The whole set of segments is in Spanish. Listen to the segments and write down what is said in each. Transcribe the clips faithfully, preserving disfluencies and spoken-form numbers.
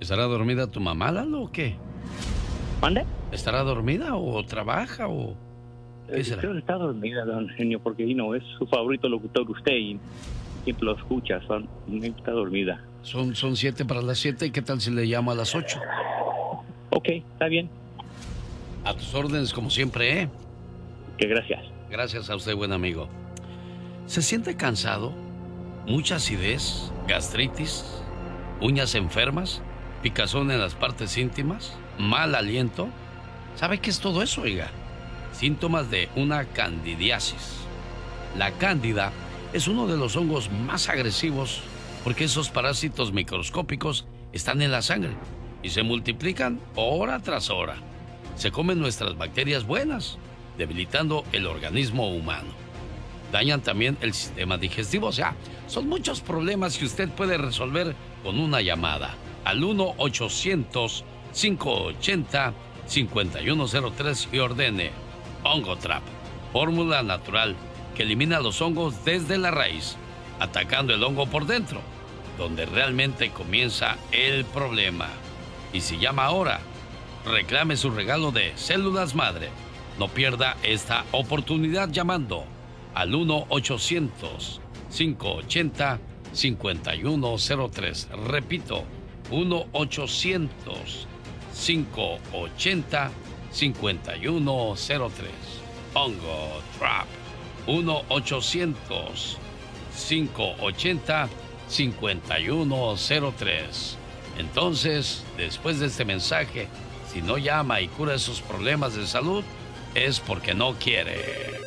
¿Estará dormida tu mamá, Lalo, o qué? ¿Mande? ¿Estará dormida o trabaja o qué será? Creo que está dormida, don Genio, porque no es su favorito locutor usted y siempre lo escucha. Son, está dormida. Son, son siete para las siete. ¿Y qué tal si le llamo a las ocho? Ok, está bien. A tus órdenes, como siempre, ¿eh? Que gracias. Gracias a usted, buen amigo. ¿Se siente cansado? ¿Mucha acidez? ¿Gastritis? ¿Uñas enfermas? ¿Picazón en las partes íntimas? ¿Mal aliento? ¿Sabe qué es todo eso, oiga? Síntomas de una candidiasis. La cándida es uno de los hongos más agresivos porque esos parásitos microscópicos están en la sangre y se multiplican hora tras hora. Se comen nuestras bacterias buenas, debilitando el organismo humano. Dañan también el sistema digestivo. O sea, son muchos problemas que usted puede resolver con una llamada al uno ochocientos, cinco ochenta, cincuenta y uno cero tres y ordene Ongotrap, fórmula natural que elimina los hongos desde la raíz, atacando el hongo por dentro, donde realmente comienza el problema. Y si llama ahora, reclame su regalo de células madre. No pierda esta oportunidad llamando al uno ochocientos, cinco ochenta, cincuenta y uno cero tres. Repito, uno ochocientos, cinco ochenta, cincuenta y uno cero tres. Ongotrap. uno ochocientos, cinco ochenta, cincuenta y uno cero tres. Entonces, después de este mensaje, si no llama y cura esos problemas de salud, es porque no quiere.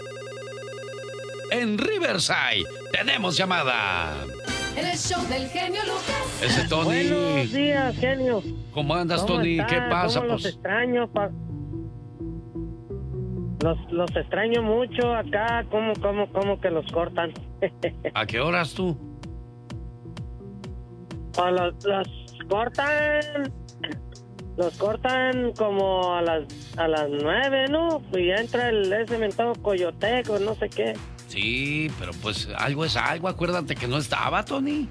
En Riverside tenemos llamada. En el show del genio Lucas. Ese Tony. Buenos días, genio. ¿Cómo andas, ¿Cómo Tony? está? ¿Qué pasa? ¿Cómo Pues los extraño, pa? Los, los extraño mucho acá. ¿Cómo, cómo, cómo que los cortan? ¿A qué horas tú? O los, los cortan. Los cortan como a las a las nueve, ¿no? Y entra el ese mentado coyoteco, no sé qué. Sí, pero pues algo es algo. Acuérdate que no estaba, Tony.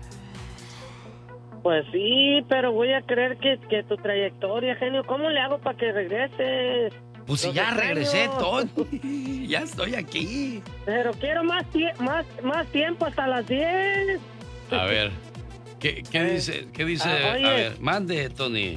Pues sí, pero voy a creer que, que tu trayectoria, genio, ¿cómo le hago para que regreses? Pues si Los ya extraño. regresé, Tony. Ya estoy aquí. Pero quiero más, tie- más, más tiempo hasta las diez. A ver, ¿qué, qué Eh, dice? ¿Qué dice? ah, oye. A ver, mande, Tony.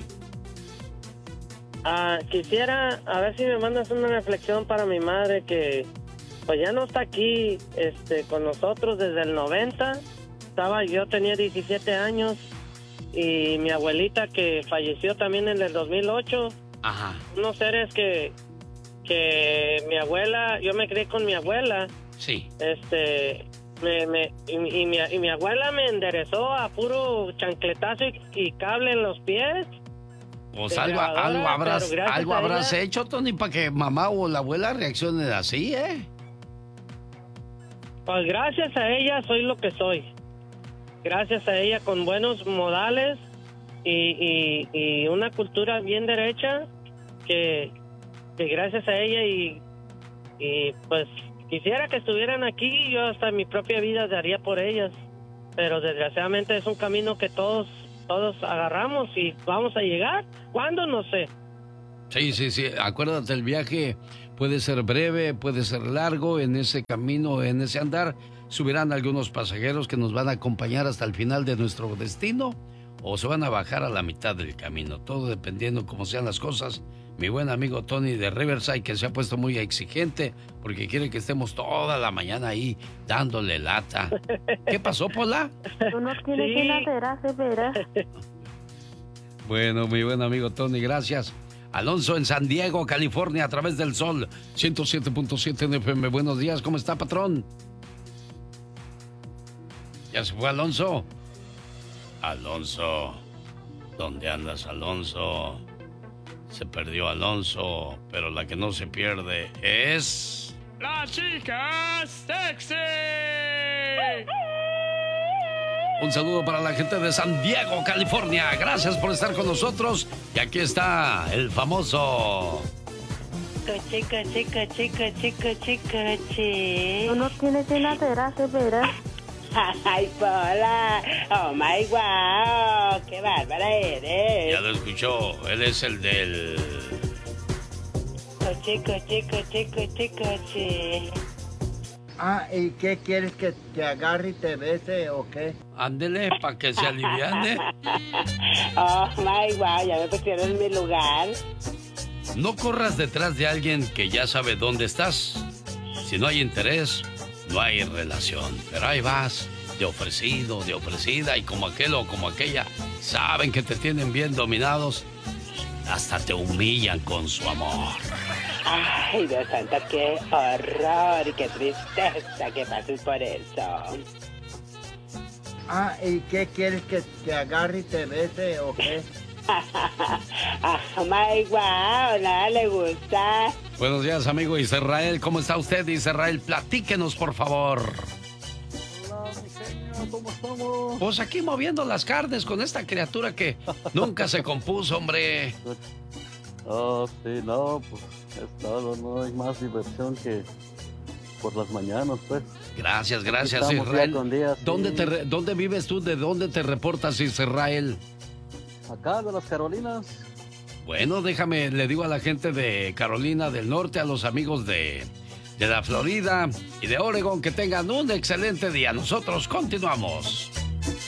Ah, quisiera, a ver si me mandas una reflexión para mi madre que pues ya no está aquí este, con nosotros desde el noventa. Estaba, yo tenía diecisiete años y mi abuelita que falleció también en el dos mil ocho. Ajá. Unos seres que, que mi abuela, yo me crié con mi abuela. Sí. Este, me, me, y, y mi, y mi abuela me enderezó a puro chancletazo y, y cable en los pies. Pues De algo, grabadora, algo habrás, pero gracias algo a habrás ella- hecho, Tony, para que mamá o la abuela reaccionen así, ¿eh? Pues gracias a ella soy lo que soy. Gracias a ella con buenos modales y, y, y una cultura bien derecha que, que gracias a ella y, y pues quisiera que estuvieran aquí. Yo hasta mi propia vida daría por ellas, pero desgraciadamente es un camino que todos todos agarramos y vamos a llegar. ¿Cuándo? No sé. Sí, sí, sí. Acuérdate, el viaje puede ser breve, puede ser largo. En ese camino, en ese andar, subirán algunos pasajeros que nos van a acompañar hasta el final de nuestro destino o se van a bajar a la mitad del camino. Todo dependiendo cómo sean las cosas. Mi buen amigo Tony de Riverside, que se ha puesto muy exigente porque quiere que estemos toda la mañana ahí dándole lata. ¿Qué pasó, Pola? Tú no tienes Sí. que nacer, hace veras. Bueno, mi buen amigo Tony, gracias. Alonso en San Diego, California, a través del Sol, ciento siete punto siete en F M. Buenos días, ¿cómo está, patrón? ¿Ya se fue Alonso? Alonso, ¿dónde andas, Alonso? Se perdió Alonso, pero la que no se pierde es... ¡Las chicas sexy! Un saludo para la gente de San Diego, California. Gracias por estar con nosotros. Y aquí está el famoso... Chica, chica, chica, chica, chica, chica. Tú no tienes que nacer, hace veras. Ay, Pola, oh my wow, qué qué bárbara eres. Ya lo escuchó, él es el del... Coche, coche, coche, coche, coche. Ah, ¿y qué quieres que te agarre y te bese o qué? Ándele, para que se aliviane. Oh, my wow, ya me pusieron en mi lugar. No corras detrás de alguien que ya sabe dónde estás. Si no hay interés, no hay relación. Pero ahí vas, de ofrecido, de ofrecida, y como aquel o como aquella saben que te tienen bien dominados, hasta te humillan con su amor. Ay, Dios santo, qué horror y qué tristeza que pases por eso. Ah, ¿y qué quieres que te agarre y te bese o qué? Oh my wow, nada le gusta. Buenos días, amigo Israel. ¿Cómo está usted, Israel? Platíquenos, por favor. Hola, mi genio, ¿cómo estamos? Pues aquí moviendo las carnes con esta criatura que nunca se compuso, hombre. Oh, sí, no, pues es todo, no hay más diversión que por las mañanas, pues. Gracias, gracias, Estamos Israel. día con día, sí. ¿Dónde, te re- ¿Dónde vives tú? ¿De dónde te reportas, Israel? Acá de las Carolinas. Bueno, déjame, le digo a la gente de Carolina del Norte, a los amigos de, de la Florida y de Oregon, que tengan un excelente día. Nosotros continuamos.